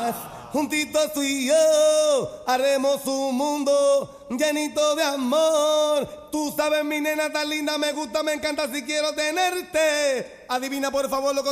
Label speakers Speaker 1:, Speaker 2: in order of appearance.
Speaker 1: paz. Juntitos tú y yo haremos un mundo llenito de amor. Tú sabes, mi nena tan linda, me gusta, me encanta, si quiero tenerte. Adivina por favor lo que